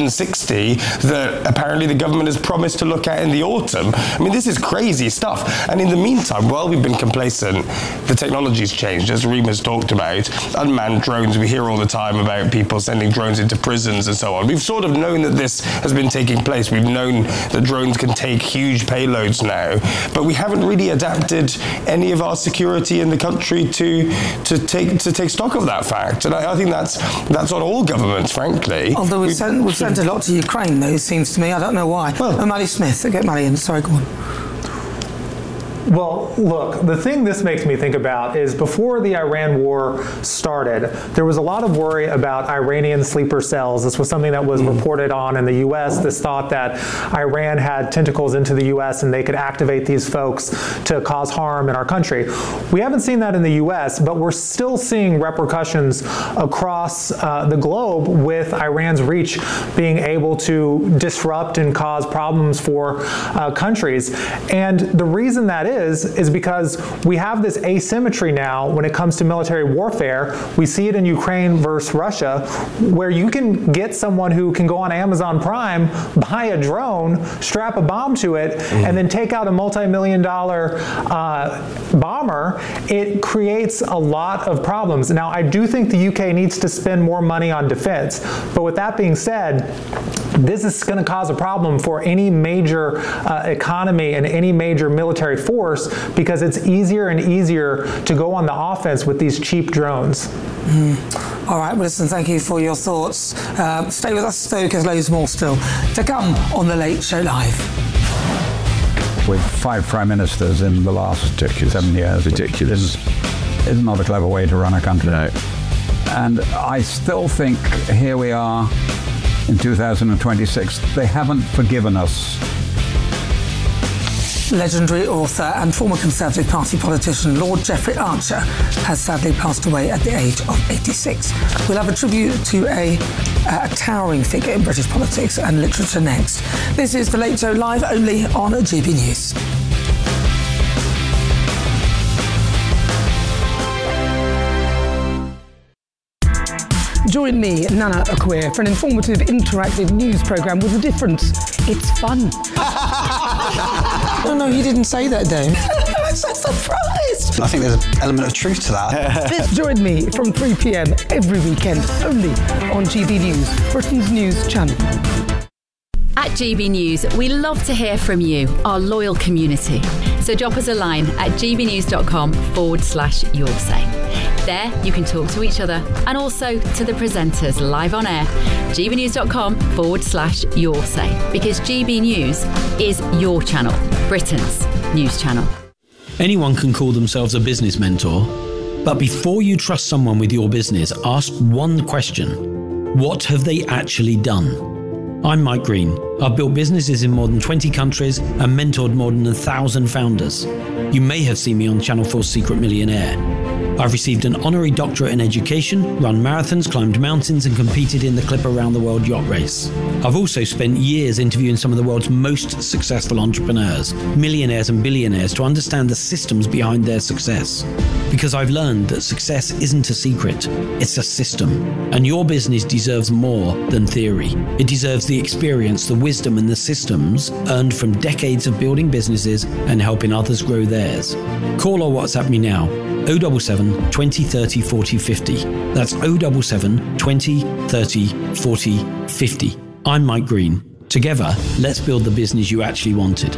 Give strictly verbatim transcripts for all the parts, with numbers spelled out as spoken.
hundred sixty that apparently the government has promised to look at in the autumn. I mean, this is crazy stuff. And in the meantime, while we've been complacent, the technology's changed, as Rima's talked about. Unmanned drones, we hear all the time about people sending drones into prisons and so on. We've sort of known that this has been taking place. We've known that drones can take huge payloads now, but we haven't really adapted any of our security in the country to to take to take stock of that fact. And I, I think that's that's on all governments, frankly. Although we've, we've sent we've sent a lot to Ukraine, though, it seems to me. I don't know why. Well, O'Malley Smith, get Mally in. Sorry, go on. Well, look, the thing this makes me think about is before the Iran war started, there was a lot of worry about Iranian sleeper cells. This was something that was mm. reported on in the U S, this thought that Iran had tentacles into the U S and they could activate these folks to cause harm in our country. We haven't seen that in the U S, but we're still seeing repercussions across uh, the globe with Iran's reach being able to disrupt and cause problems for uh, countries. And the reason that is Is, is because we have this asymmetry now when it comes to military warfare. We see it in Ukraine versus Russia, where you can get someone who can go on Amazon Prime, buy a drone, strap a bomb to it, mm. and then take out a multi-million dollar uh, bomber. It creates a lot of problems. Now, I do think the U K needs to spend more money on defense, but with that being said, this is going to cause a problem for any major uh, economy and any major military force, because it's easier and easier to go on the offense with these cheap drones. Mm. All right, well, listen, thank you for your thoughts. Uh, stay with us, though, because loads more still to come on The Late Show Live. With five prime ministers in the last Ridiculous. seven years. Ridiculous. Is, is not a clever way to run a country. No. And I still think here we are in two thousand twenty-six. They haven't forgiven us. Legendary author and former Conservative Party politician Lord Jeffrey Archer has sadly passed away at the age of eighty-six. We'll have a tribute to a, a towering figure in British politics and literature next. This is The Late Show Live, only on G B News. Join me, Nana Akua, for an informative, interactive news programme with a difference. It's fun. No, no, he didn't say that, Dave. I'm so surprised. I think there's an element of truth to that. Join me from three p.m. every weekend, only on G B News, Britain's news channel. At G B News, we love to hear from you, our loyal community. So drop us a line at gbnews.com forward slash your say. There, you can talk to each other and also to the presenters live on air. gbnews.com forward slash your say. Because G B News is your channel, Britain's news channel. Anyone can call themselves a business mentor, but before you trust someone with your business, ask one question. What have they actually done? I'm Mike Green. I've built businesses in more than twenty countries and mentored more than a thousand founders. You may have seen me on Channel four's Secret Millionaire. I've received an honorary doctorate in education, run marathons, climbed mountains and competed in the Clipper Round the World yacht race. I've also spent years interviewing some of the world's most successful entrepreneurs, millionaires and billionaires, to understand the systems behind their success. Because I've learned that success isn't a secret, it's a system. And your business deserves more than theory. It deserves the experience, the wisdom and the systems earned from decades of building businesses and helping others grow theirs. Call or WhatsApp me now. oh seven seven, twenty, thirty, forty, fifty. That's oh seven seven, twenty, thirty, forty, fifty. I'm Mike Green. Together, let's build the business you actually wanted.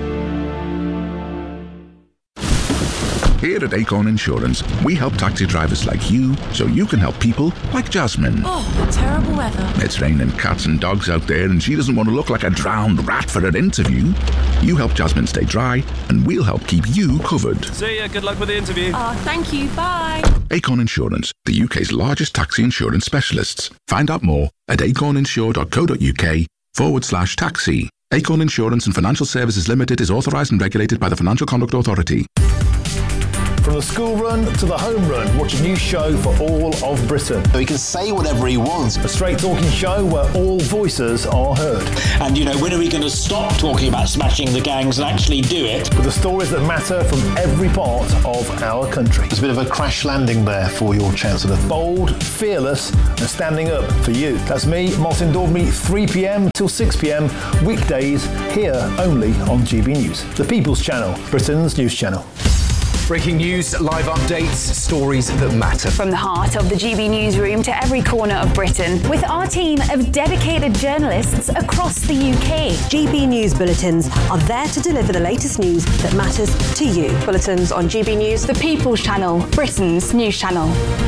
Here at Acorn Insurance, we help taxi drivers like you so you can help people like Jasmine. Oh, terrible weather. It's raining cats and dogs out there and she doesn't want to look like a drowned rat for her interview. You help Jasmine stay dry and we'll help keep you covered. See ya, good luck with the interview. Oh, thank you, bye. Acorn Insurance, the U K's largest taxi insurance specialists. Find out more at acorninsure.co.uk forward slash taxi. Acorn Insurance and Financial Services Limited is authorised and regulated by the Financial Conduct Authority. From the school run to the home run, watch a new show for all of Britain. He can say whatever he wants. A straight talking show where all voices are heard. And, you know, when are we going to stop talking about smashing the gangs and actually do it? With the stories that matter from every part of our country. There's a bit of a crash landing there for your Chancellor. Bold, fearless, and standing up for you. That's me, Martin Daubney, three p.m. till six p.m. weekdays, here only on G B News, the People's Channel, Britain's news channel. Breaking news, live updates, stories that matter. From the heart of the G B newsroom to every corner of Britain, with our team of dedicated journalists across the U K. G B News bulletins are there to deliver the latest news that matters to you. Bulletins on G B News, the People's Channel, Britain's news channel.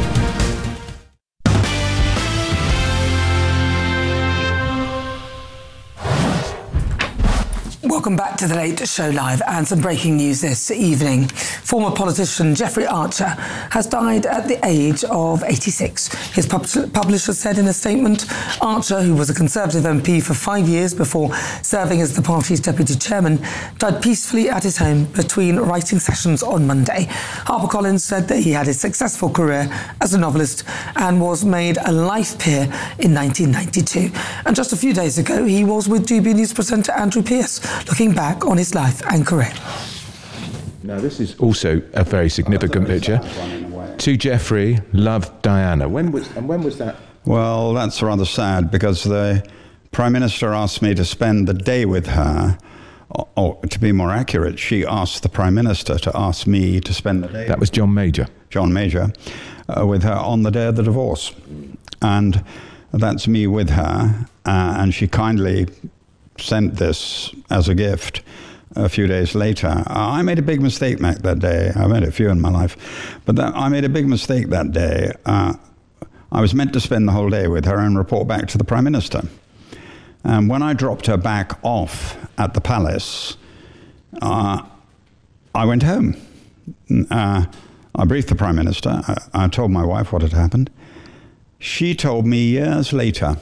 Welcome back to the Late Show Live and some breaking news this evening. Former politician Jeffrey Archer has died at the age of eighty-six. His pub- publisher said in a statement, Archer, who was a Conservative M P for five years before serving as the party's deputy chairman, died peacefully at his home between writing sessions on Monday. HarperCollins said that he had a successful career as a novelist and was made a life peer in nineteen ninety-two. And just a few days ago, he was with G B News presenter Andrew Pierce, looking back on his life and career. Now, this is also a very significant picture. To Jeffrey, loved Diana. When was and when was that? Well, that's rather sad because the Prime Minister asked me to spend the day with her. Or, or to be more accurate, she asked the Prime Minister to ask me to spend the day. That was John Major. John Major, uh, with her on the day of the divorce. And that's me with her. Uh, and she kindly sent this as a gift a few days later. I made a big mistake back that day. I made a few in my life. But that, I made a big mistake that day. Uh, I was meant to spend the whole day with her and report back to the Prime Minister. And when I dropped her back off at the palace, uh, I went home. Uh, I briefed the Prime Minister. I, I told my wife what had happened. She told me years later.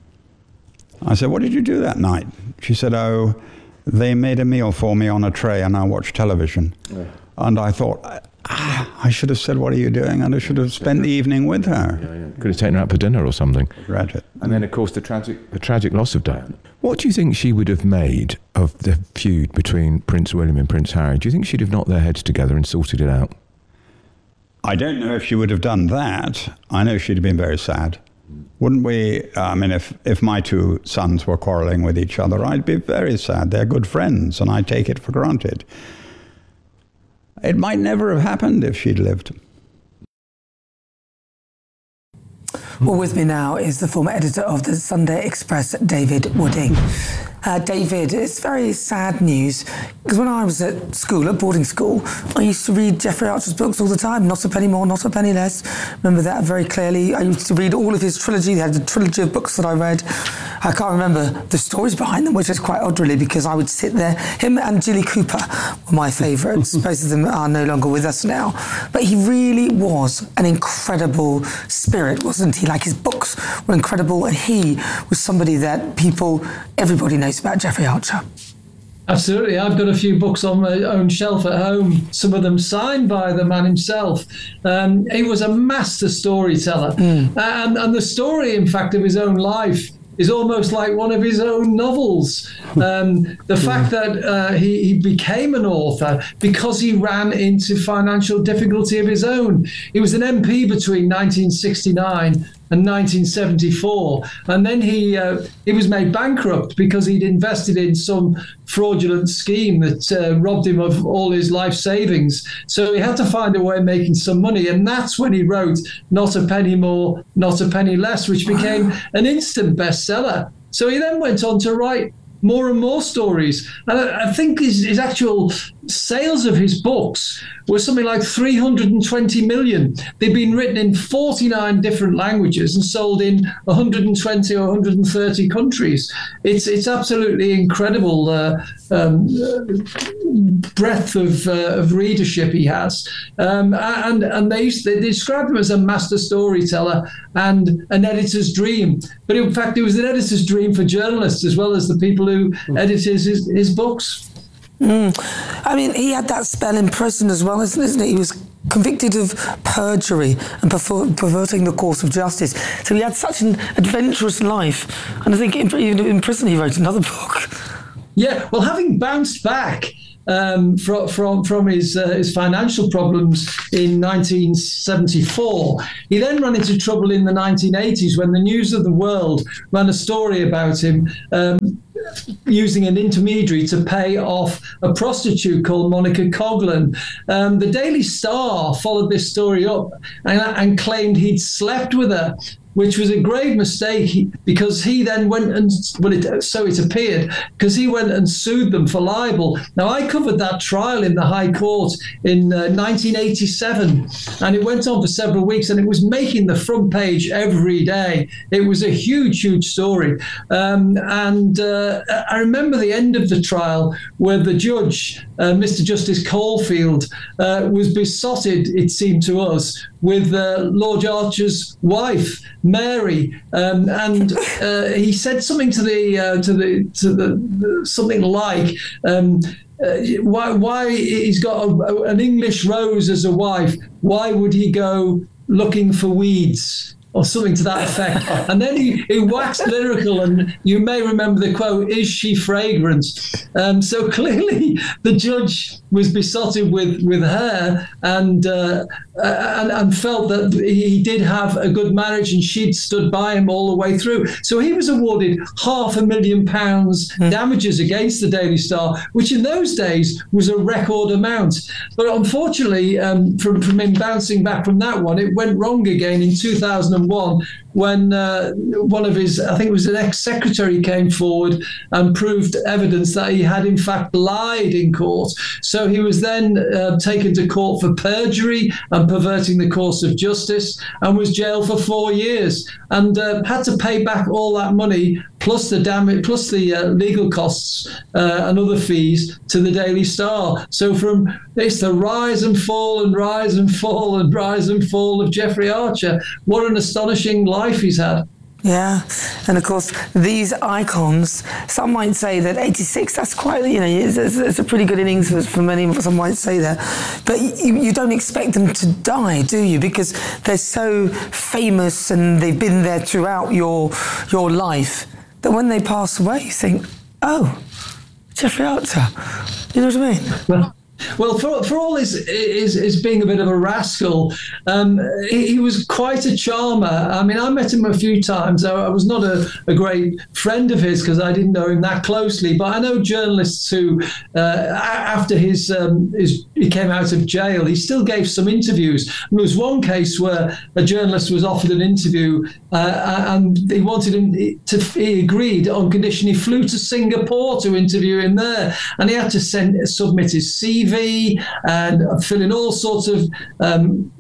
I said, what did you do that night? She said, oh, they made a meal for me on a tray and I watched television. Yeah. And I thought, ah, I should have said, what are you doing? And I should have spent the evening with her. Yeah, yeah. Could have taken her out for dinner or something. Regret it. And then, of course, the tragic, the tragic loss of Diana. What do you think she would have made of the feud between Prince William and Prince Harry? Do you think she'd have knocked their heads together and sorted it out? I don't know if she would have done that. I know she'd have been very sad. Wouldn't we? I mean, if, if my two sons were quarrelling with each other, I'd be very sad. They're good friends, and I take it for granted. It might never have happened if she'd lived. Well, with me now is the former editor of the Sunday Express, David Wooding. Uh, David, it's very sad news, because when I was at school, at boarding school, I used to read Jeffrey Archer's books all the time, Not a Penny More, Not a Penny Less. Remember that very clearly. I used to read all of his trilogy. He had a trilogy of books that I read. I can't remember the stories behind them, which is quite odd, really, because I would sit there. Him and Jilly Cooper were my favourites. Both of them are no longer with us now. But he really was an incredible spirit, wasn't he? Like, his books were incredible, and he was somebody that people, everybody knows about, Jeffrey Archer. Absolutely. I've got a few books on my own shelf at home, some of them signed by the man himself. Um, he was a master storyteller. Mm. And, and the story, in fact, of his own life is almost like one of his own novels. Um, the fact that uh, he, he became an author because he ran into financial difficulty of his own. He was an M P between nineteen sixty-nine and nineteen seventy-four, and then he uh, he was made bankrupt because he'd invested in some fraudulent scheme that uh, robbed him of all his life savings. So he had to find a way of making some money, and that's when he wrote Not a Penny More, Not a Penny Less, which became an instant bestseller. So he then went on to write more and more stories. And I, I think his, his actual sales of his books were something like three hundred twenty million. They've been written in forty-nine different languages and sold in one hundred twenty or one hundred thirty countries. It's it's absolutely incredible uh, um, breadth of, uh, of readership he has. Um, and and they, they described him as a master storyteller and an editor's dream. But in fact, it was an editor's dream for journalists as well as the people who edited his, his books. Mm. I mean, he had that spell in prison as well, isn't, isn't it? He was convicted of perjury and perver- perverting the course of justice. So he had such an adventurous life. And I think in, even in prison he wrote another book. Yeah, well, having bounced back um, from from from his uh, his financial problems in nineteen seventy-four, he then ran into trouble in the nineteen eighties when the News of the World ran a story about him um, using an intermediary to pay off a prostitute called Monica Coghlan. Um, the Daily Star followed this story up and, and claimed he'd slept with her, which was a grave mistake because he then went and, well, it, so it appeared, because he went and sued them for libel. Now, I covered that trial in the High Court in uh, nineteen eighty-seven, and it went on for several weeks, and it was making the front page every day. It was a huge, huge story. Um, and uh, I remember the end of the trial where the judge, uh, Mister Justice Caulfield, uh, was besotted, it seemed to us, with uh, Lord Archer's wife, Mary, um, and uh, he said something to the uh, to the to the, the something like um, uh, why why he's got a, an English rose as a wife. Why would he go looking for weeds? Or something to that effect. And then he, he waxed lyrical, and you may remember the quote, "Is she fragrant?" Um, so clearly the judge was besotted with, with her and, uh, and and felt that he did have a good marriage and she'd stood by him all the way through. So he was awarded half a million pounds mm. damages against the Daily Star, which in those days was a record amount. But unfortunately, um, from, from him bouncing back from that one, it went wrong again in two thousand one when uh, one of his, I think it was an ex-secretary, came forward and proved evidence that he had in fact lied in court. So he was then uh, taken to court for perjury and perverting the course of justice and was jailed for four years and uh, had to pay back all that money plus the damage, plus the uh, legal costs uh, and other fees to the Daily Star. So from it's the rise and fall and rise and fall and rise and fall of Jeffrey Archer. What an astonishing life he's had. Yeah, and of course these icons. Some might say that eighty-six. That's quite, you know, it's, it's a pretty good innings for, for many. Some might say that, but you, you don't expect them to die, do you? Because they're so famous and they've been there throughout your your life. That when they pass away, you think, oh, Jeffrey Archer. You know what I mean? Well, Well, for for all his, his, his being a bit of a rascal, um, he, he was quite a charmer. I mean, I met him a few times. I, I was not a, a great friend of his because I didn't know him that closely. But I know journalists who, uh, after his, um, his he came out of jail, he still gave some interviews. And there was one case where a journalist was offered an interview uh, and he wanted him to, he agreed on condition he flew to Singapore to interview him there. And he had to send submit his C V and fill in all sorts of um,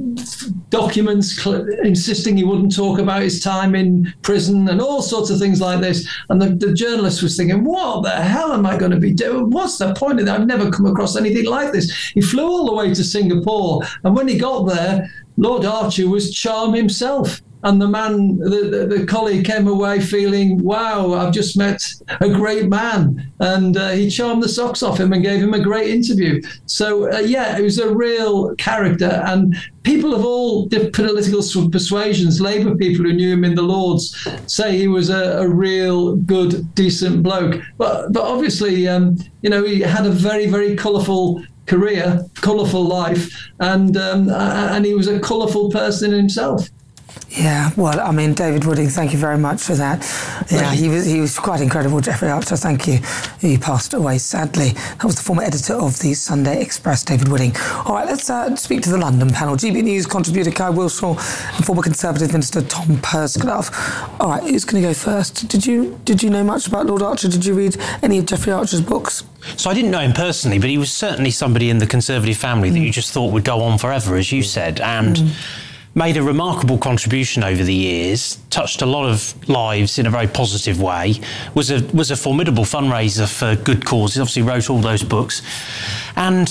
documents cl- insisting he wouldn't talk about his time in prison and all sorts of things like this. And the, the journalist was thinking, what the hell am I going to be doing? What's the point of that? I've never come across anything like this. He flew all the way to Singapore, and when he got there, Lord Archer was charm himself. And the man, the, the, the colleague came away feeling, wow, I've just met a great man. And uh, he charmed the socks off him and gave him a great interview. So, uh, yeah, it was a real character. And people of all different political persuasions, Labour people who knew him in the Lords, say he was a, a real good, decent bloke. But, but obviously, um, you know, he had a very, very colourful career, colourful life. And, um, and he was a colourful person himself. Yeah, well, I mean, David Wooding, thank you very much for that. Yeah, he was he was quite incredible, Jeffrey Archer, thank you. He passed away, sadly. That was the former editor of the Sunday Express, David Wooding. All right, let's uh, speak to the London panel. G B News contributor Kai Wilshaw and former Conservative Minister Tom Pursglove. All right, who's going to go first? Did you did you know much about Lord Archer? Did you read any of Jeffrey Archer's books? So I didn't know him personally, but he was certainly somebody in the Conservative family mm. that you just thought would go on forever, as you said, and... Mm. made a remarkable contribution over the years, touched a lot of lives in a very positive way, was a was a formidable fundraiser for good causes, obviously wrote all those books. And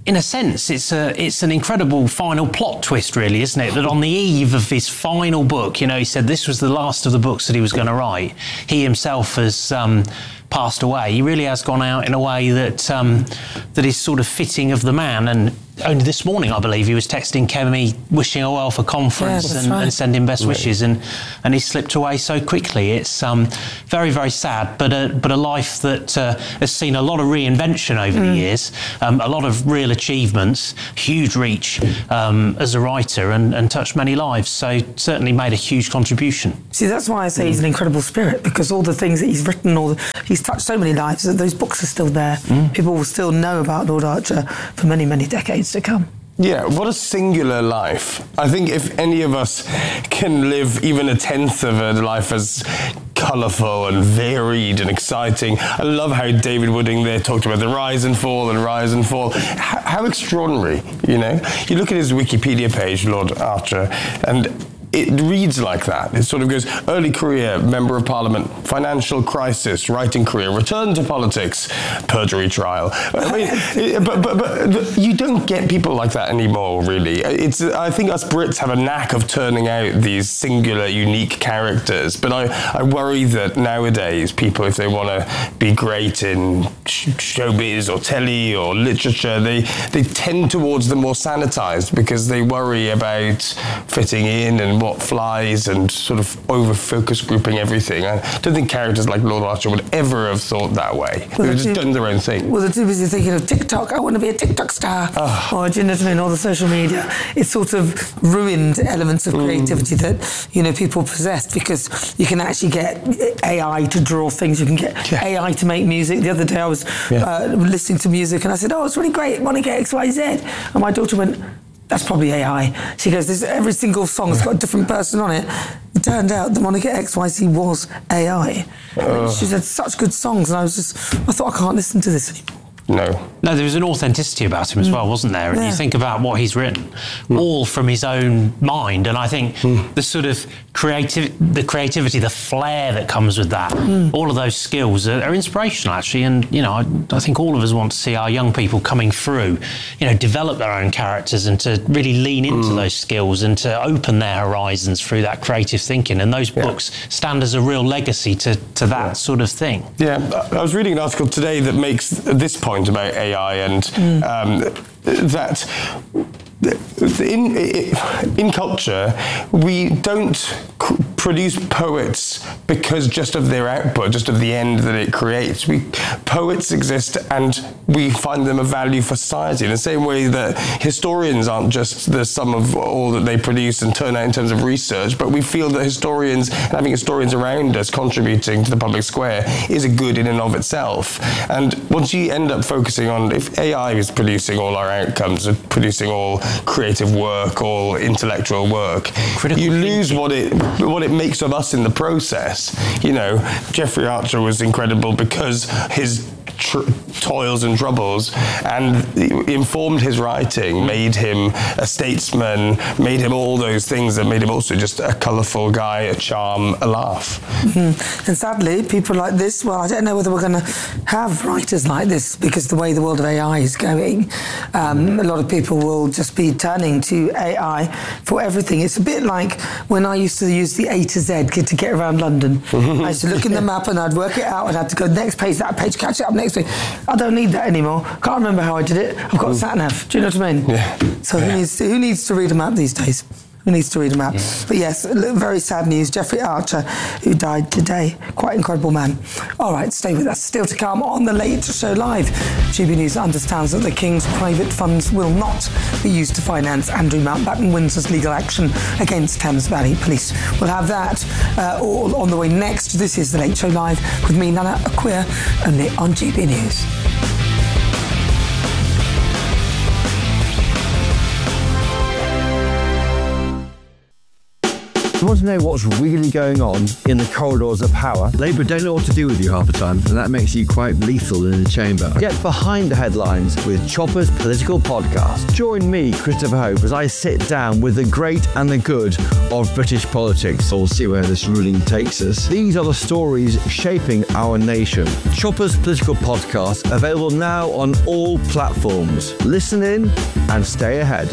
in a sense, it's a it's an incredible final plot twist, really, isn't it? That on the eve of his final book, you know, he said this was the last of the books that he was going to write. He himself has um, passed away. He really has gone out in a way that um, that is sort of fitting of the man. And only this morning, I believe, he was texting Kemi, wishing her well for conference Yeah, and, right. and sending best Right. wishes, and and he slipped away so quickly. It's um, very, very sad, but a but a life that uh, has seen a lot of reinvention over the years, um, a lot of real achievements, huge reach um, as a writer, and, and touched many lives. So certainly made a huge contribution. See, that's why I say he's an incredible spirit, because all the things that he's written, all the, he's touched so many lives that those books are still there. People will still know about Lord Archer for many, many decades to come. Yeah, what a singular life. I think if any of us can live even a tenth of a life as colourful and varied and exciting. I love how David Wooding there talked about the rise and fall and rise and fall. How, how extraordinary, you know? You look at his Wikipedia page, Lord Archer, and it reads like that. It sort of goes early career, member of parliament, financial crisis, writing career, return to politics, perjury trial. I mean, it, but, but, but you don't get people like that anymore, really. It's, I think us Brits have a knack of turning out these singular, unique characters. But I, I worry that nowadays people, if they want to be great in showbiz or telly or literature, they, they tend towards the more sanitized because they worry about fitting in and what flies and sort of over-focus grouping everything. I don't think characters like Lord Archer would ever have thought that way. Well, They've just too, done their own thing. Well, they're too busy thinking of TikTok. I want to be a TikTok star. Oh. Or, do you know what I mean? All the social media. It's sort of ruined elements of creativity mm. that, you know, people possessed, because you can actually get A I to draw things. You can get yeah. A I to make music. The other day I was yeah. uh, listening to music and I said, oh, it's really great. I want to get X, Y, Z. And my daughter went, that's probably A I. She goes, There's, every single song's got a different person on it. It turned out the Monica X Y Z was A I. Uh. She said such good songs, and I was just, I thought, I can't listen to this anymore. No. No, there was an authenticity about him as well, wasn't there? And Yeah. you think about what he's written, mm. all from his own mind. And I think mm. the sort of creative, the creativity, the flair that comes with that, mm. all of those skills are, are inspirational, actually. And, you know, I, I think all of us want to see our young people coming through, you know, develop their own characters and to really lean into mm. those skills and to open their horizons through that creative thinking. And those yeah. books stand as a real legacy to, to that yeah. sort of thing. Yeah, I was reading an article today that makes this point about A I and mm. um, that in in culture we don't c- produce poets because just of their output, just of the end that it creates. We poets exist and we find them of value for society in the same way that historians aren't just the sum of all that they produce and turn out in terms of research, but we feel that historians, having historians around us contributing to the public square, is a good in and of itself. And once you end up focusing on, if A I is producing all our outcomes, producing all creative work, all intellectual work, Critical you lose thinking. what it what it makes of us in the process. You know, Jeffrey Archer was incredible because his Tr- toils and troubles and informed his writing, made him a statesman, made him all those things that made him also just a colourful guy, a charm, a laugh. Mm-hmm. And sadly, people like this, well, I don't know whether we're going to have writers like this, because the way the world of A I is going, um, a lot of people will just be turning to A I for everything. It's a bit like when I used to use the A to Z to get around London. I used to look in the map and I'd work it out and I had to go next page, that page, catch it up next page. I don't need that anymore. Can't remember how I did it. I've got sat nav. Do you know what I mean? Yeah. So who needs to, who needs to read a map these days? Who needs to read a map? Yeah. But yes, very sad news. Jeffrey Archer, who died today. Quite incredible man. All right, stay with us. Still to come on The Late Show Live. G B News understands that the King's private funds will not be used to finance Andrew Mountbatten Windsor's legal action against Thames Valley Police. We'll have that uh, all on the way next. This is The Late Show Live with me, Nana Acquia, only on G B News. You want to know what's really going on in the corridors of power? Labour don't know what to do with you half the time, and that makes you quite lethal in the chamber. Get behind the headlines with Chopper's Political Podcast. Join me, Christopher Hope, as I sit down with the great and the good of British politics. We'll see where this ruling takes us. These are the stories shaping our nation. Chopper's Political Podcast, available now on all platforms. Listen in and stay ahead.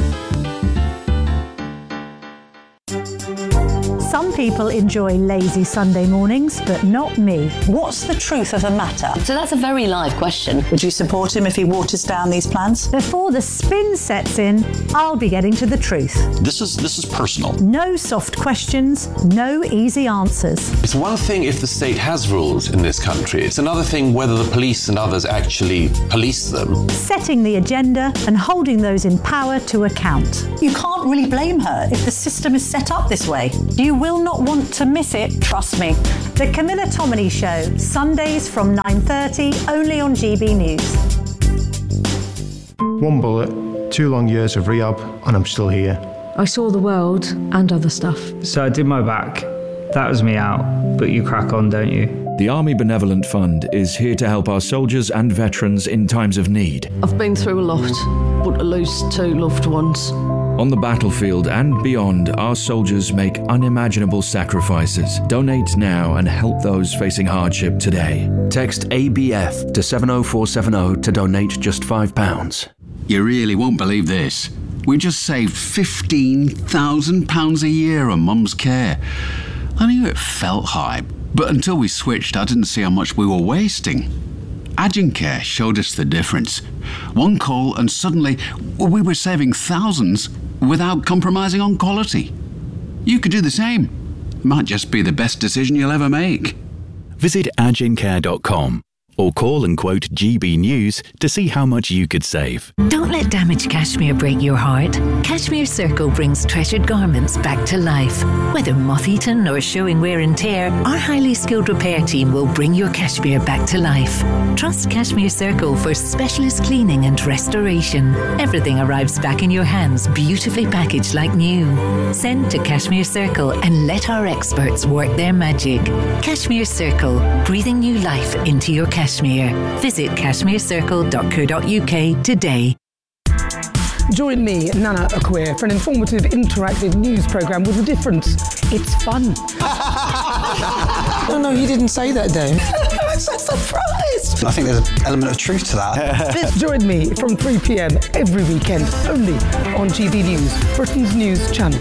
Some people enjoy lazy Sunday mornings, but not me. What's the truth of the matter? So that's a very live question. Would you support him if he waters down these plans? Before the spin sets in, I'll be getting to the truth. This is this is personal. No soft questions, no easy answers. It's one thing if the state has rules in this country. It's another thing whether the police and others actually police them. Setting the agenda and holding those in power to account. You can't really blame her if the system is set up this way. You will not want to miss it, trust me. The Camilla Tominey Show, Sundays from nine thirty, only on G B News. One bullet, two long years of rehab, and I'm still here. I saw the world and other stuff. So I did my back. That was me out, but you crack on, don't you? The Army Benevolent Fund is here to help our soldiers and veterans in times of need. I've been through a lot, but to lose two loved ones. On the battlefield and beyond, our soldiers make unimaginable sacrifices. Donate now and help those facing hardship today. Text A B F to seven oh four seven oh to donate just five pounds. You really won't believe this. We just saved fifteen thousand pounds a year on Mum's care. I knew it felt high, but until we switched, I didn't see how much we were wasting. Agencare showed us the difference. One call and suddenly we were saving thousands without compromising on quality. You could do the same. Might just be the best decision you'll ever make. Visit agencare dot com or call and quote G B News to see how much you could save. Don't let damaged cashmere break your heart. Cashmere Circle brings treasured garments back to life. Whether moth-eaten or showing wear and tear, our highly skilled repair team will bring your cashmere back to life. Trust Cashmere Circle for specialist cleaning and restoration. Everything arrives back in your hands, beautifully packaged like new. Send to Cashmere Circle and let our experts work their magic. Cashmere Circle, breathing new life into your cashmere. Cashmere. Visit cashmere circle dot co dot U K today. Join me, Nana Akweer, for an informative, interactive news programme with a difference. It's fun. No, no, he didn't say that, Dave. I'm so surprised. I think there's an element of truth to that. Join me from three p.m. every weekend, only on G B News, Britain's news channel.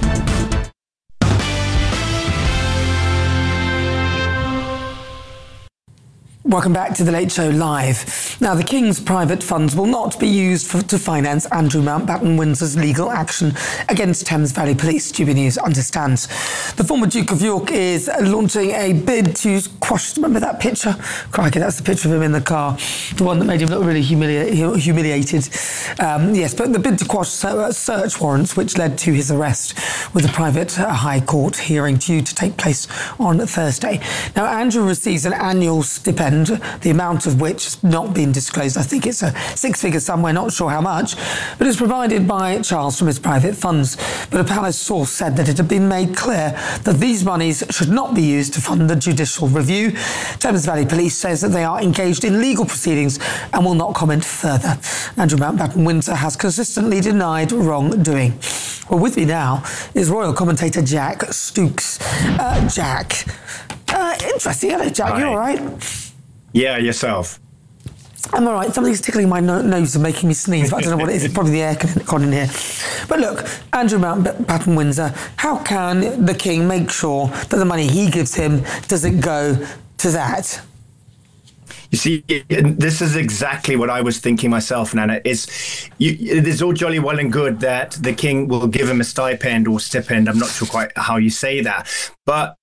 Welcome back to The Late Show Live. Now, the King's private funds will not be used for, to finance Andrew Mountbatten Windsor's legal action against Thames Valley Police, G B News understands. The former Duke of York is launching a bid to quash, remember that picture? Crikey, that's the picture of him in the car, the one that made him look really humili- humiliated. Um, yes, but the bid to quash search warrants, which led to his arrest, with a private uh, High Court hearing due to take place on Thursday. Now, Andrew receives an annual stipend, the amount of which has not been disclosed. I think it's a six-figure sum, we're not sure how much, but it's provided by Charles from his private funds. But a palace source said that it had been made clear that these monies should not be used to fund the judicial review. Thames Valley Police says that they are engaged in legal proceedings and will not comment further. Andrew Mountbatten Windsor has consistently denied wrongdoing. Well, with me now is royal commentator Jack Stooks. Uh, Jack, uh, interesting, hello Jack, Hi. You all right? Yeah, yourself. I'm all right. Something's tickling my no- nose and making me sneeze, but I don't know what it is. It's probably the air con in here. But look, Andrew Mountbatten Windsor, how can the King make sure that the money he gives him doesn't go to that? You see, this is exactly what I was thinking myself, Nana. Is you, it is all jolly well and good that the King will give him a stipend or stipend. I'm not sure quite how you say that. But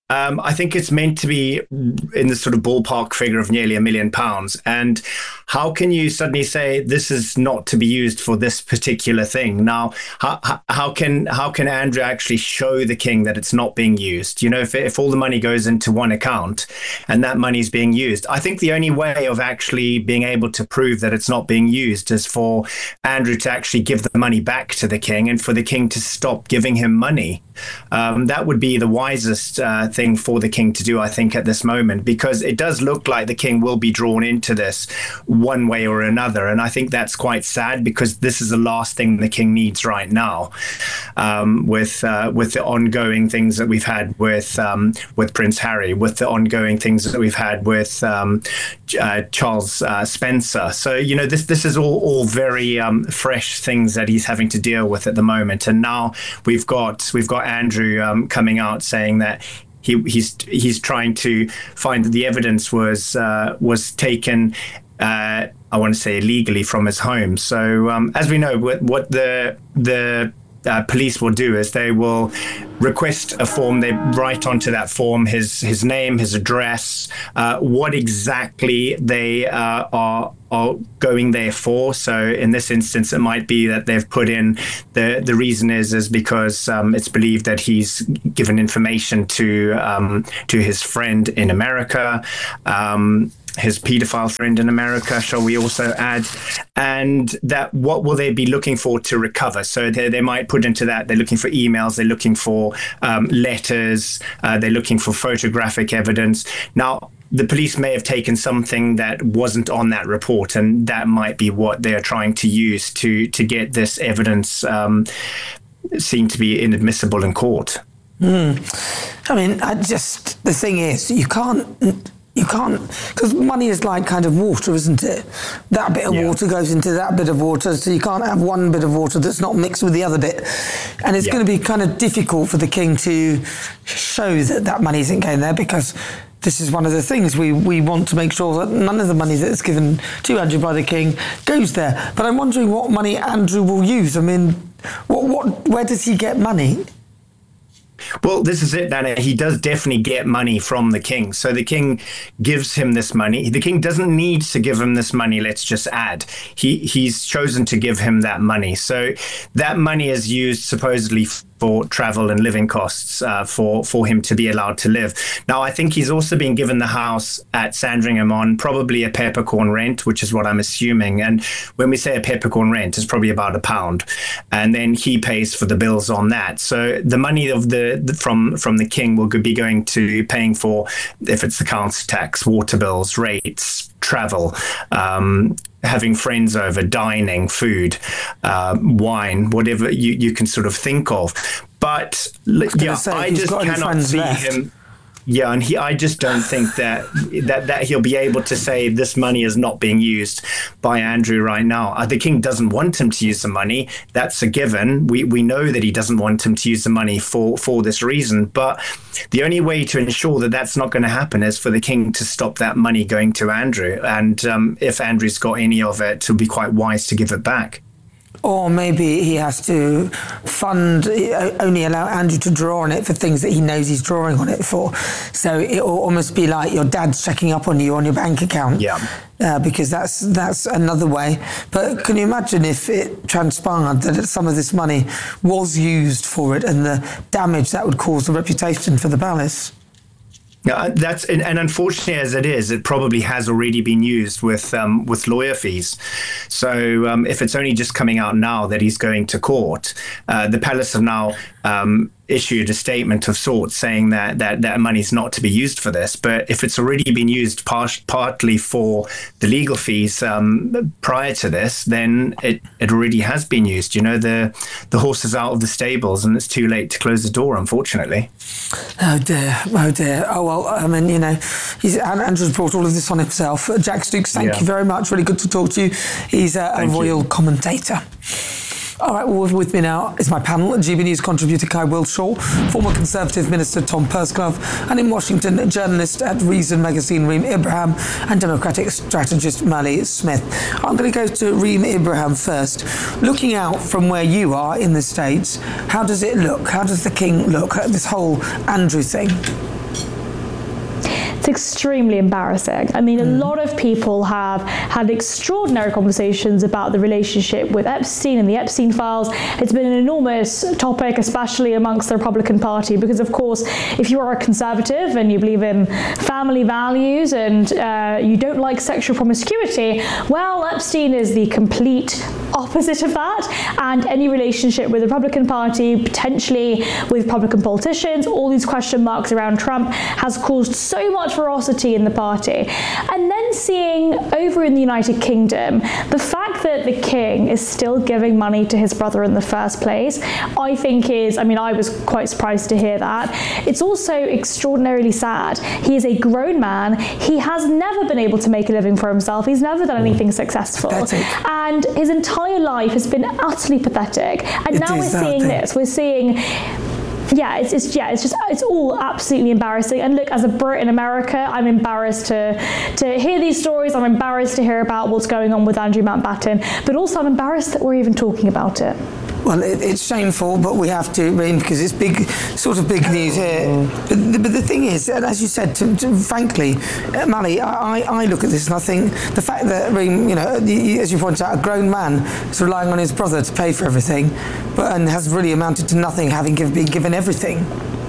Um, I think it's meant to be in the sort of ballpark figure of nearly a million pounds. And how can you suddenly say this is not to be used for this particular thing? Now, how, how can how can Andrew actually show the king that it's not being used? You know, if, if all the money goes into one account and that money is being used, I think the only way of actually being able to prove that it's not being used is for Andrew to actually give the money back to the king and for the king to stop giving him money. Um, that would be the wisest uh, thing for the king to do, I think, at this moment, because it does look like the king will be drawn into this one way or another. And I think that's quite sad, because this is the last thing the king needs right now, um, with uh, with the ongoing things that we've had with um, with Prince Harry, with the ongoing things that we've had with um, uh, Charles uh, Spencer. So, you know, this this is all, all very um, fresh things that he's having to deal with at the moment. And now we've got we've got Andrew um, coming out saying that he, he's he's trying to find that the evidence was uh, was taken, uh, I want to say, illegally from his home. So um, as we know, what, what the the Uh, police will do is they will request a form. They write onto that form his his name, his address, uh, what exactly they uh, are are going there for. So in this instance, it might be that they've put in the the reason is is because um, it's believed that he's given information to um, to his friend in America. Um, his paedophile friend in America, shall we also add, and that what will they be looking for to recover? So they, they might put into that, they're looking for emails, they're looking for um, letters, uh, they're looking for photographic evidence. Now, the police may have taken something that wasn't on that report, and that might be what they're trying to use to, to get this evidence um, seen to be inadmissible in court. Mm. I mean, I just, the thing is, you can't... You can't, because money is like kind of water, isn't it? That bit of yeah. water goes into that bit of water, so you can't have one bit of water that's not mixed with the other bit. And it's yeah. going to be kind of difficult for the king to show that that money isn't going there, because this is one of the things we, we want to make sure that none of the money that's given to Andrew by the king goes there. But I'm wondering what money Andrew will use. I mean, what what where does he get money? Well, this is it, Nana. He does definitely get money from the king. So the king gives him this money. The king doesn't need to give him this money, let's just add. He He's chosen to give him that money. So that money is used supposedly for travel and living costs uh, for, for him to be allowed to live. Now, I think he's also been given the house at Sandringham on probably a peppercorn rent, which is what I'm assuming. And when we say a peppercorn rent, it's probably about a pound. And then he pays for the bills on that. So the money of the, the from, from the king will be going to paying for, if it's the council tax, water bills, rates, travel, um, having friends over, dining, food, uh, wine, whatever you, you can sort of think of. But yeah, say, I just cannot see left. him. Yeah, and he, I just don't think that, that that he'll be able to say this money is not being used by Andrew right now. Uh, the king doesn't want him to use the money. That's a given. We we know that he doesn't want him to use the money for, for this reason. But the only way to ensure that that's not going to happen is for the king to stop that money going to Andrew. And um, if Andrew's got any of it, it'll be quite wise to give it back. Or maybe he has to fund, only allow Andrew to draw on it for things that he knows he's drawing on it for. So it will almost be like your dad's checking up on you on your bank account. Yeah. Uh, because that's that's another way. But can you imagine if it transpired that some of this money was used for it and the damage that would cause the reputation for the palace? Yeah, that's and, and unfortunately, as it is, it probably has already been used with um, with lawyer fees. So um, if it's only just coming out now that he's going to court, uh, the palace have now um, issued a statement of sorts saying that that that money's not to be used for this. But if it's already been used par- partly for the legal fees um, prior to this, then it, it already has been used. You know, the the horse is out of the stables, and it's too late to close the door, unfortunately. Oh dear, oh dear. Oh well, I mean, you know, he's, Andrew's brought all of this on himself. Jack Stooks, thank yeah. you very much. Really good to talk to you. He's a, a royal you. commentator. All right, well, with me now is my panel, G B News contributor Kai Wilshaw, former Conservative Minister Tom Pursglove, and in Washington, journalist at Reason magazine Reem Ibrahim, and Democratic strategist Mali Smith. I'm going to go to Reem Ibrahim first. Looking out from where you are in the States, how does it look? How does the king look at this whole Andrew thing? It's extremely embarrassing. I mean, a lot of people have had extraordinary conversations about the relationship with Epstein and the Epstein files. It's been an enormous topic, especially amongst the Republican Party, because of course, if you are a conservative and you believe in family values and uh, you don't like sexual promiscuity, well, Epstein is the complete opposite of that, and any relationship with the Republican Party, potentially with Republican politicians, all these question marks around Trump has caused so much ferocity in the party. And then seeing over in the United Kingdom, the fact that the king is still giving money to his brother in the first place, I think is, I mean, I was quite surprised to hear that. It's also extraordinarily sad. He is a grown man. He has never been able to make a living for himself. He's never done anything successful. Pathetic. And his entire life has been utterly pathetic. And It now we're is that seeing thing. this. We're seeing yeah, it's, it's yeah, it's just it's all absolutely embarrassing. And look, as a Brit in America, I'm embarrassed to to hear these stories. I'm embarrassed to hear about what's going on with Andrew Mountbatten, but also I'm embarrassed that we're even talking about it. Well, it, it's shameful, but we have to, I mean, because it's big, sort of big news here. But the, but the thing is, and as you said, to, to, frankly, uh, Mally, I, I, I look at this and I think the fact that, I mean, you know, the, as you pointed out, a grown man is relying on his brother to pay for everything, but and has really amounted to nothing, having give, been given everything.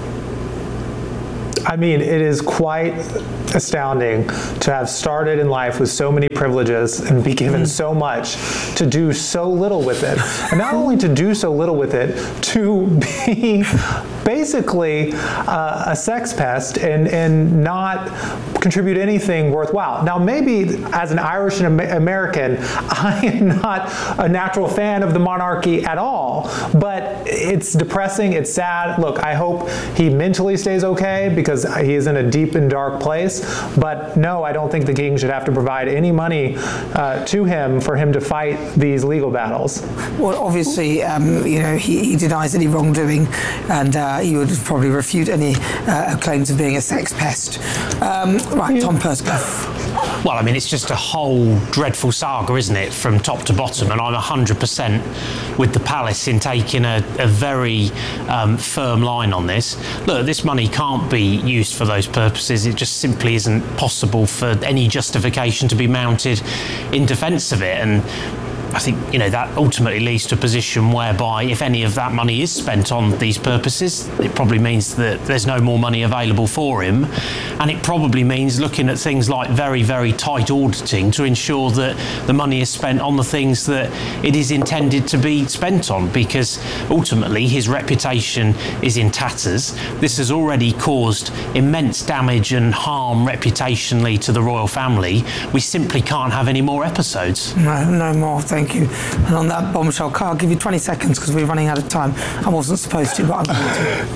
I mean, it is quite astounding to have started in life with so many privileges and be given so much, to do so little with it. And not only to do so little with it, to be basically uh, a sex pest and, and not contribute anything worthwhile. Now, maybe as an Irish and American, I am not a natural fan of the monarchy at all, but it's depressing, it's sad. Look, I hope he mentally stays okay because he is in a deep and dark place. But no, I don't think the king should have to provide any money uh, to him for him to fight these legal battles. Well, obviously, um, you know, he, he denies any wrongdoing, and uh, he would probably refute any uh, claims of being a sex pest. Um, right, Tom Purscliffe. Well, I mean, it's just a whole dreadful saga, isn't it, from top to bottom? And I'm one hundred percent with the palace in taking a, a very um, firm line on this. Look, this money can't be used for those purposes. It just simply isn't possible for any justification to be mounted in defence of it. And I think, you know, that ultimately leads to a position whereby if any of that money is spent on these purposes, it probably means that there's no more money available for him. And it probably means looking at things like very, very tight auditing to ensure that the money is spent on the things that it is intended to be spent on, because ultimately his reputation is in tatters. This has already caused immense damage and harm reputationally to the royal family. We simply can't have any more episodes. No, no more. Thank you. And on that bombshell, Carl, I'll give you twenty seconds because we're running out of time. I wasn't supposed to, but I'm going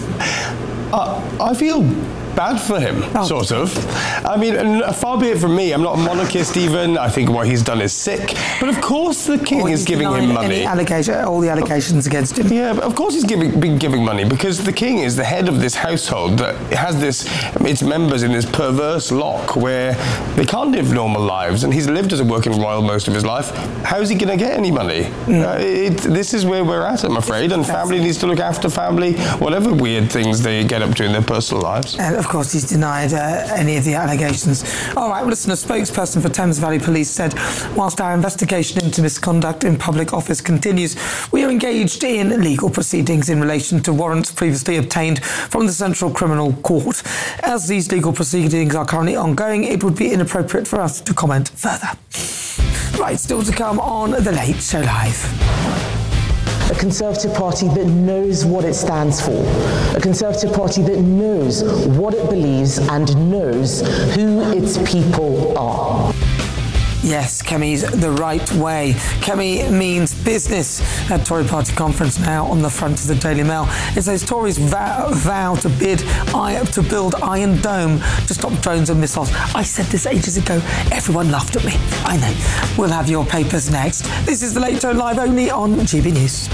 to. Uh, I feel bad for him, oh. sort of. I mean, and far be it from me, I'm not a monarchist even. I think what he's done is sick. But of course the king is giving him money. Any allegation, all the allegations against him. Yeah, but of course he's giving, been giving money because the king is the head of this household that has this, its members in this perverse lock where they can't live normal lives, and he's lived as a working royal most of his life. How's he going to get any money? Mm. Uh, it, this is where we're at, I'm afraid, and family needs to look after family, whatever weird things they get up to in their personal lives. And of course, he's denied uh, any of the allegations. All right, well, listen, a spokesperson for Thames Valley Police said, whilst our investigation into misconduct in public office continues, we are engaged in legal proceedings in relation to warrants previously obtained from the Central Criminal Court. As these legal proceedings are currently ongoing, it would be inappropriate for us to comment further. Right, still to come on The Late Show Live. A Conservative Party that knows what it stands for. A Conservative Party that knows what it believes and knows who its people are. Yes, Kemi's the right way. Kemi means business at Tory party conference now on the front of the Daily Mail. It says Tories vow, vow to bid to build Iron Dome to stop drones and missiles. I said this ages ago. Everyone laughed at me. I know. We'll have your papers next. This is The Late Show Live only on G B News.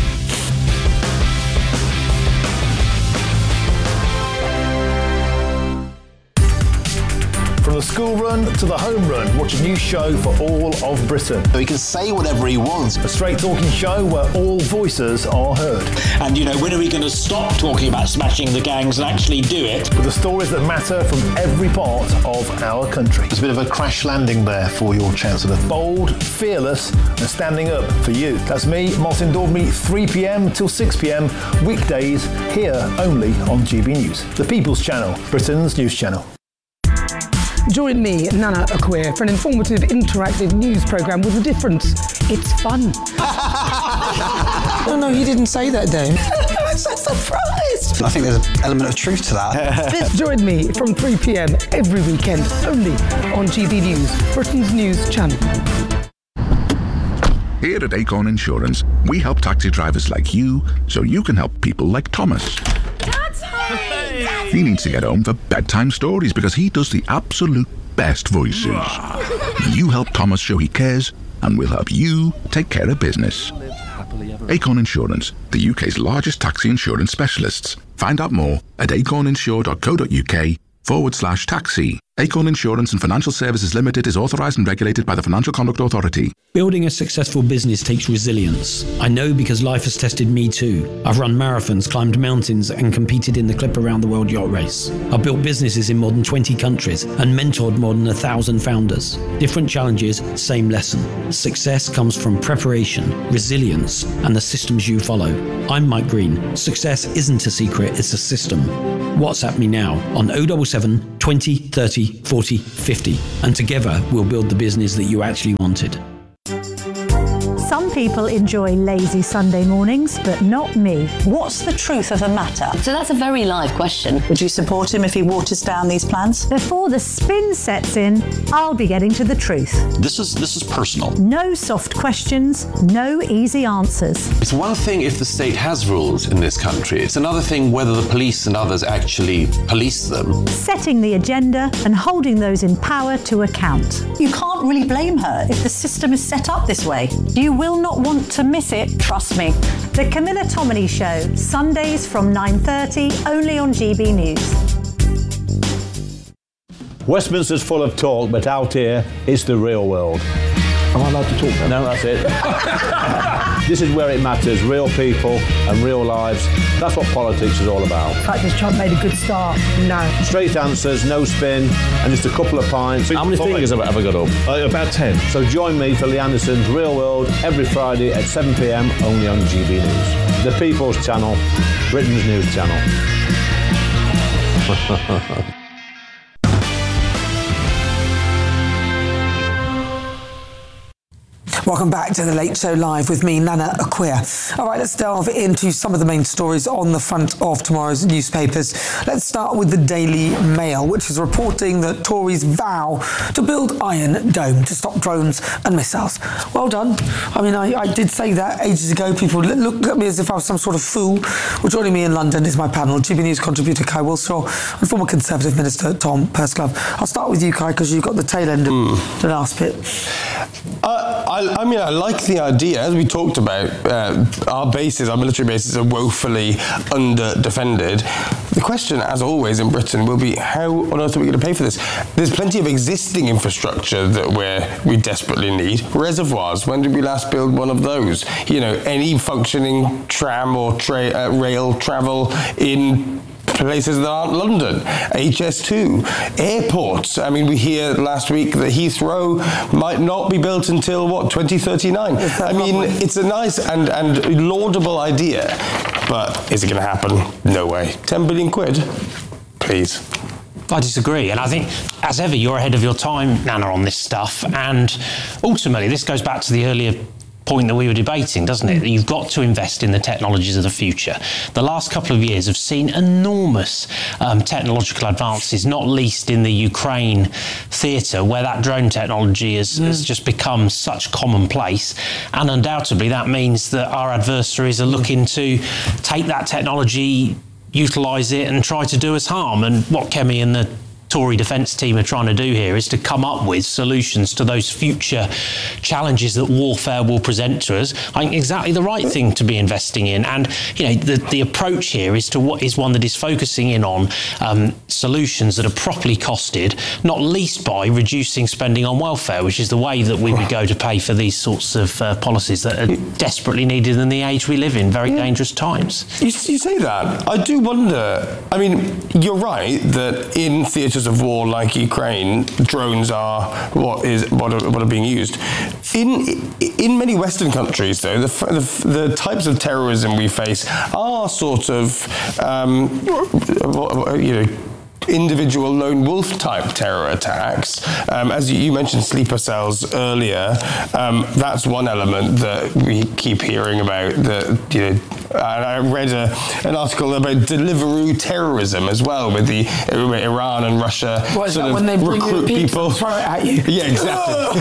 From the school run to the home run, watch a new show for all of Britain. He can say whatever he wants. A straight talking show where all voices are heard. And, you know, when are we going to stop talking about smashing the gangs and actually do it? With the stories that matter from every part of our country. There's a bit of a crash landing there for your Chancellor. Bold, fearless, and standing up for you. That's me, Martin Daubney, three p.m. till six p.m. weekdays, here only on G B News, the People's Channel, Britain's news channel. Join me, Nana Akua, for an informative, interactive news programme with a difference. It's fun. No, no, he didn't say that, Dave. I'm so surprised. I think there's an element of truth to that. Join me from three p.m. every weekend, only on G B News, Britain's news channel. Here at Acorn Insurance, we help taxi drivers like you so you can help people like Thomas. He needs to get home for bedtime stories because he does the absolute best voices. You help Thomas show he cares, and we'll help you take care of business. Acorn Insurance, the U K's largest taxi insurance specialists. Find out more at acorninsure.co.uk forward slash taxi. Acorn Insurance and Financial Services Limited is authorised and regulated by the Financial Conduct Authority. Building a successful business takes resilience. I know because life has tested me too. I've run marathons, climbed mountains, and competed in the Clip Around the World Yacht Race. I've built businesses in more than twenty countries and mentored more than a thousand founders. Different challenges, same lesson. Success comes from preparation, resilience, and the systems you follow. I'm Mike Green. Success isn't a secret, it's a system. WhatsApp me now on oh seven seven, twenty, thirty, forty, fifty, and together we'll build the business that you actually wanted. Some people enjoy lazy Sunday mornings, but not me. What's the truth of the matter? So that's a very live question. Would you support him if he waters down these plans? Before the spin sets in, I'll be getting to the truth. This is this is personal. No soft questions, no easy answers. It's one thing if the state has rules in this country. It's another thing whether the police and others actually police them. Setting the agenda and holding those in power to account. You can't really blame her if the system is set up this way. You will not want to miss it, trust me. The Camilla Tominey Show, Sundays from nine thirty, only on G B News. Westminster's full of talk, but out here, it's the real world. Am I allowed to talk now? No, that's it. This is where it matters, real people and real lives. That's what politics is all about. In fact, has Trump made a good start? No. Straight answers, no spin, and just a couple of pints. How many fingers have I ever got up? Uh, about ten. So join me for Lee Anderson's Real World every Friday at seven p.m. only on G B News. The People's Channel, Britain's news channel. Welcome back to The Late Show Live with me, Nana Akua. All right, let's delve into some of the main stories on the front of tomorrow's newspapers. Let's start with the Daily Mail, which is reporting that Tories vow to build Iron Dome to stop drones and missiles. Well done. I mean, I, I did say that ages ago. People looked at me as if I was some sort of fool. Well, joining me in London is my panel, G B News contributor Kai Wilshaw and former Conservative Minister Tom Pursglove. I'll start with you, Kai, because you've got the tail end of mm. the last bit. Uh, I, I mean, I like the idea. As we talked about, uh, our bases, our military bases are woefully under-defended. The question, as always in Britain, will be how on earth are we going to pay for this? There's plenty of existing infrastructure that we're, we desperately need. Reservoirs, when did we last build one of those? You know, any functioning tram or tra- uh, rail travel in places that aren't London, H S two, airports. I mean, we hear last week that Heathrow might not be built until, what, twenty thirty-nine? I mean, it's a nice and, and laudable idea, but is it going to happen? No way. ten billion quid? Please. I disagree, and I think, as ever, you're ahead of your time, Nana, on this stuff, and ultimately, this goes back to the earlier point that we were debating, doesn't it? That you've got to invest in the technologies of the future. The last couple of years have seen enormous um, technological advances, not least in the Ukraine theatre, where that drone technology has, mm. has just become such commonplace. And undoubtedly, that means that our adversaries are looking to take that technology, utilise it, and try to do us harm. And what Kemi and the Tory defence team are trying to do here is to come up with solutions to those future challenges that warfare will present to us. I think exactly the right thing to be investing in. And, you know, the, the approach here is to what is one that is focusing in on um, solutions that are properly costed, not least by reducing spending on welfare, which is the way that we would go to pay for these sorts of uh, policies that are desperately needed in the age we live in, very yeah. dangerous times. You, you say that. I do wonder, I mean, you're right that in theatres of war like Ukraine, drones are what is what are, what are being used. In in many Western countries, though, the, the, the types of terrorism we face are sort of, um, you know, individual lone wolf type terror attacks. Um, as you, you mentioned sleeper cells earlier, um, that's one element that we keep hearing about. That, you know, I read a, an article about Deliveroo terrorism as well, with the uh, Iran and Russia what is sort that, of when they bring recruit you people. Throw it at you. Yeah, exactly.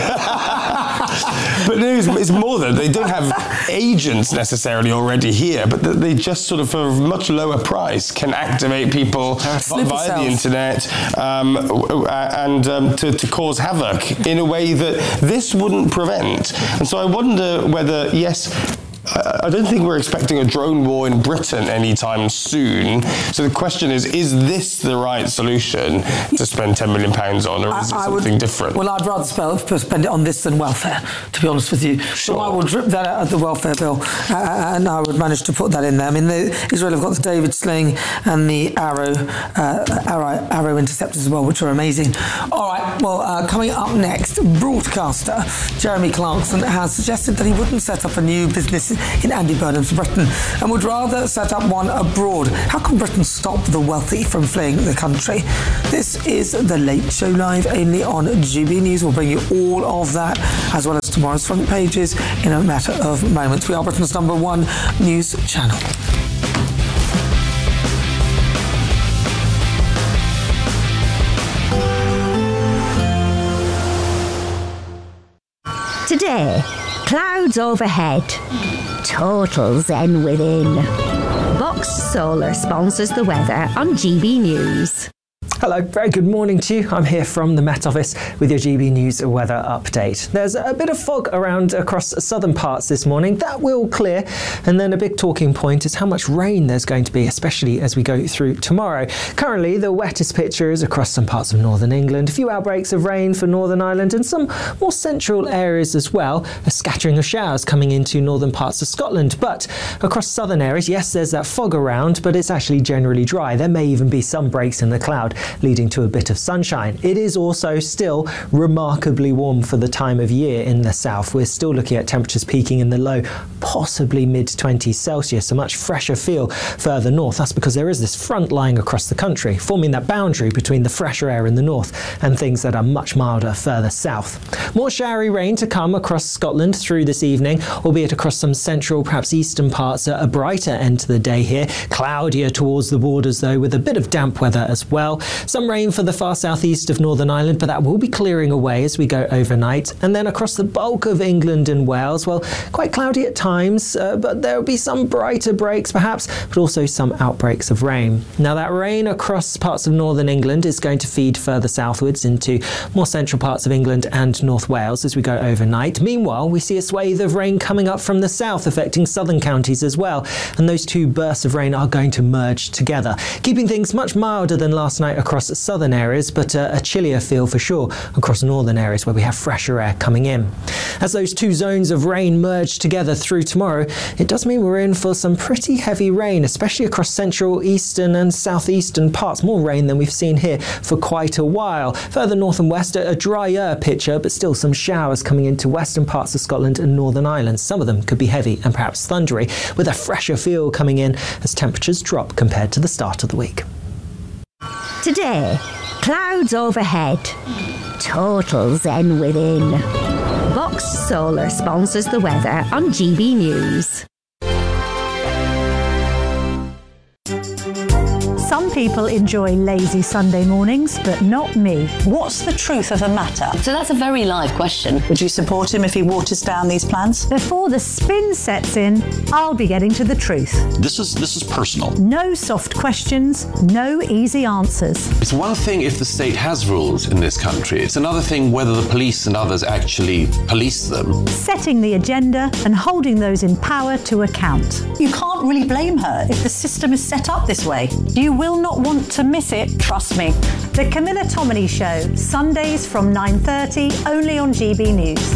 But no, it's, it's more that they don't have agents necessarily already here, but that they just sort of for a much lower price can activate people Sleeper via cells. the internet um, and um, to, to cause havoc in a way that this wouldn't prevent. And so I wonder whether, yes, I don't think we're expecting a drone war in Britain anytime soon. So the question is, is this the right solution to spend ten million pounds on, or is I, it something would, different? Well, I'd rather spend, spend it on this than welfare, to be honest with you. Sure. So I will drip that out of the welfare bill, uh, and I would manage to put that in there. I mean, the, Israel have got the David Sling and the Arrow, uh, Arrow, Arrow interceptors as well, which are amazing. All right, well, uh, coming up next, broadcaster Jeremy Clarkson has suggested that he wouldn't set up a new business in Andy Burnham's Britain and would rather set up one abroad. How can Britain stop the wealthy from fleeing the country? This is The Late Show Live, only on G B News. We'll bring you all of that, as well as tomorrow's front pages, in a matter of moments. We are Britain's number one news channel. Today, clouds overhead, total zen within. Box Solar sponsors the weather on G B News. Hello, very good morning to you. I'm here from the Met Office with your G B News weather update. There's a bit of fog around across southern parts this morning. That will clear, and then a big talking point is how much rain there's going to be, especially as we go through tomorrow. Currently, the wettest picture is across some parts of northern England. A few outbreaks of rain for Northern Ireland and some more central areas as well. A scattering of showers coming into northern parts of Scotland. But across southern areas, yes, there's that fog around, but it's actually generally dry. There may even be some breaks in the cloud, leading to a bit of sunshine. It is also still remarkably warm for the time of year in the south. We're still looking at temperatures peaking in the low, possibly mid twenties Celsius, a much fresher feel further north. That's because there is this front lying across the country, forming that boundary between the fresher air in the north and things that are much milder further south. More showery rain to come across Scotland through this evening, albeit across some central, perhaps eastern parts at a brighter end to the day here. Cloudier towards the borders though, with a bit of damp weather as well. Some rain for the far southeast of Northern Ireland, but that will be clearing away as we go overnight. And then across the bulk of England and Wales, well, quite cloudy at times, uh, but there will be some brighter breaks perhaps, but also some outbreaks of rain. Now that rain across parts of Northern England is going to feed further southwards into more central parts of England and North Wales as we go overnight. Meanwhile, we see a swathe of rain coming up from the south, affecting southern counties as well. And those two bursts of rain are going to merge together, keeping things much milder than last night across southern areas, but uh, a chillier feel for sure across northern areas where we have fresher air coming in. As those two zones of rain merge together through tomorrow, it does mean we're in for some pretty heavy rain, especially across central, eastern and southeastern parts. More rain than we've seen here for quite a while. Further north and west, a drier picture, but still some showers coming into western parts of Scotland and Northern Ireland. Some of them could be heavy and perhaps thundery, with a fresher feel coming in as temperatures drop compared to the start of the week. Today, clouds overhead, total zen within. Box Solar sponsors the weather on G B News. Some people enjoy lazy Sunday mornings, but not me. What's the truth of the matter? So that's a very live question. Would you support him if he waters down these plans? Before the spin sets in, I'll be getting to the truth. This is this is personal. No soft questions, no easy answers. It's one thing if the state has rules in this country. It's another thing whether the police and others actually police them. Setting the agenda and holding those in power to account. You can't really blame her if the system is set up this way. You will not want to miss it, trust me. The Camilla Tominey Show, Sundays from nine thirty, only on G B News.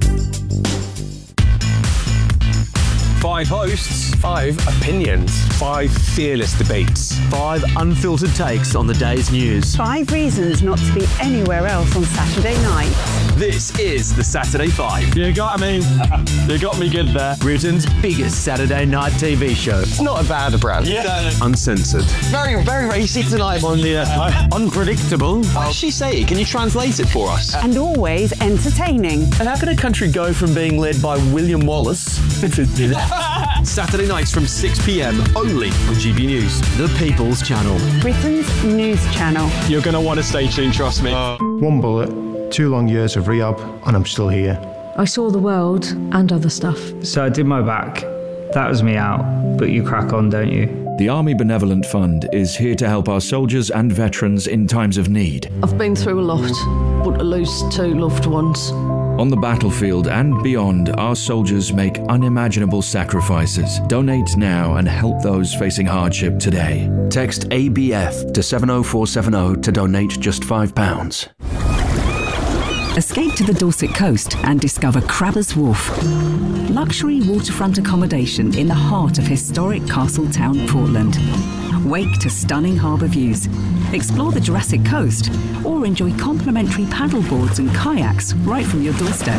Five hosts, five opinions, five fearless debates, five unfiltered takes on the day's news. Five reasons not to be anywhere else on Saturday night. This is the Saturday Five. You got me. You got me good there. Britain's biggest Saturday night T V show. It's not a bad brand. Yeah. Uncensored. Very, very racy tonight. On the uh, unpredictable. What does she say? Can you translate it for us? And always entertaining. And how can a country go from being led by William Wallace Saturday nights from six p.m. only on G B News, the People's Channel. Britain's news channel. You're going to want to stay tuned, trust me. Uh, One bullet, two long years of rehab, and I'm still here. I saw the world and other stuff. So I did my back. That was me out. But you crack on, don't you? The Army Benevolent Fund is here to help our soldiers and veterans in times of need. I've been through a lot, but to lose two loved ones. On the battlefield and beyond, our soldiers make unimaginable sacrifices. Donate now and help those facing hardship today. Text A B F to seven oh four seven oh to donate just five pounds. Escape to the Dorset coast and discover Crabbers Wharf. Luxury waterfront accommodation in the heart of historic Castletown, Portland. Wake to stunning harbour views. Explore the Jurassic Coast or enjoy complimentary paddleboards and kayaks right from your doorstep.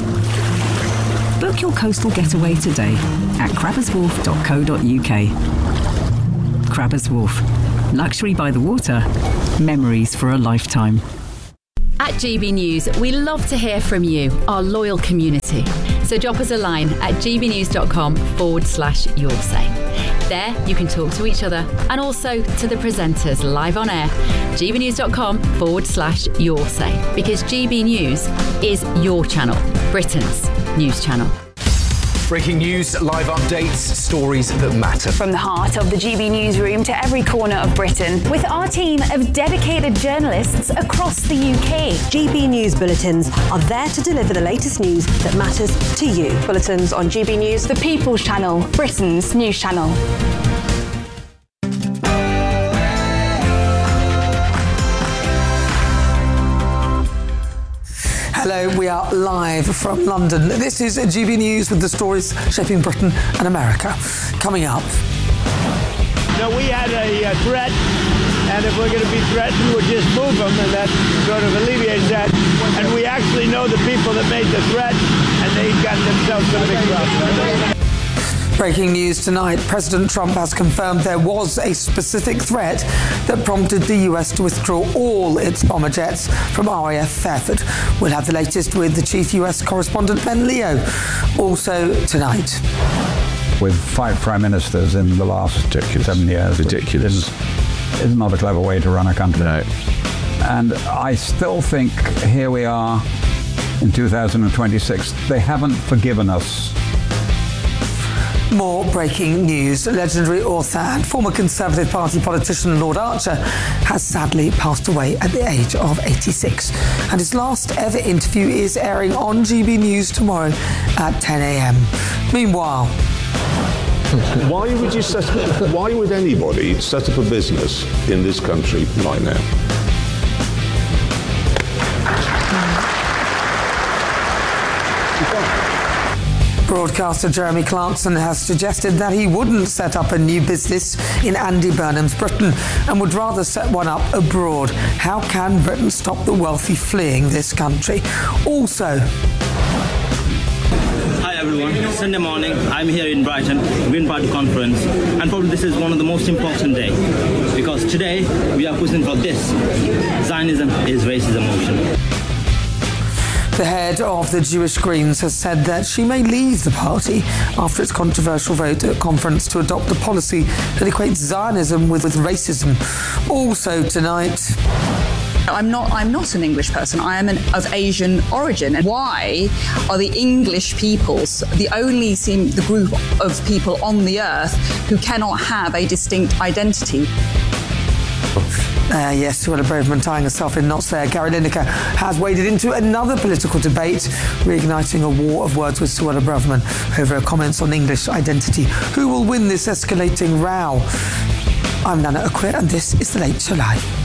Book your coastal getaway today at crabbers wharf dot co dot uk. Crabbers Wharf. Luxury by the water. Memories for a lifetime. At G B News, we love to hear from you, our loyal community. So drop us a line at gbnews.com forward slash your say. There, you can talk to each other and also to the presenters live on air. gbnews.com forward slash your say. Because G B News is your channel, Britain's news channel. Breaking news, live updates, stories that matter. From the heart of the G B newsroom to every corner of Britain, with our team of dedicated journalists across the U K. G B News bulletins are there to deliver the latest news that matters to you. Bulletins on G B News, the People's Channel, Britain's news channel. Hello, we are live from London. This is G B News with the stories shaping Britain and America. Coming up. No, we had a uh, threat, and if we're going to be threatened, we'll just move them, and that sort of alleviates that. And we actually know the people that made the threat, and they've gotten themselves some big problems. Breaking news tonight, President Trump has confirmed there was a specific threat that prompted the U S to withdraw all its bomber jets from R A F Fairford. We'll have the latest with the chief U S correspondent Ben Leo. Also tonight. With five prime ministers in the last Ridiculous. seven years. Ridiculous. Is, is not a clever way to run a country. No. And I still think here we are in two thousand twenty-six. They haven't forgiven us. More breaking news. Legendary author and former Conservative Party politician Lord Archer has sadly passed away at the age of eighty-six. And his last ever interview is airing on G B News tomorrow at ten a.m. Meanwhile, Why would you set why would anybody set up a business in this country right now? broadcaster Jeremy Clarkson has suggested that he wouldn't set up a new business in Andy Burnham's Britain and would rather set one up abroad. How can Britain stop the wealthy fleeing this country? Also, hi everyone, Sunday morning, I'm here in Brighton, Green Party conference, and probably this is one of the most important days because today we are pushing for this. Zionism is racist emotion. The head of the Jewish Greens has said that she may leave the party after its controversial vote at conference to adopt a policy that equates Zionism with, with racism. Also tonight... I'm not I'm not an English person. I am an, of Asian origin. And why are the English peoples the only seem the group of people on the earth who cannot have a distinct identity? Uh, yes, Suella Braverman tying herself in knots there. Gary Lineker has waded into another political debate, reigniting a war of words with Suella Braverman over her comments on English identity. Who will win this escalating row? I'm Nana Akua, and this is The Late Show Live.